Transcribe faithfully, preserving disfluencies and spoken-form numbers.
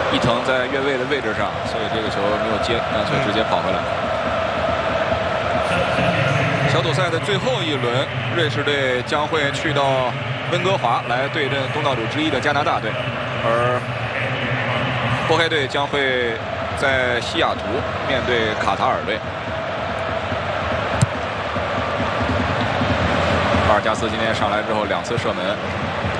伊藤在越位的位置上，所以这个球没有接，干脆直接跑回来。小组赛的最后一轮，瑞士队将会去到温哥华来对阵东道主之一的加拿大队，而波黑队将会在西雅图面对卡塔尔队。巴尔加斯今天上来之后两次射门。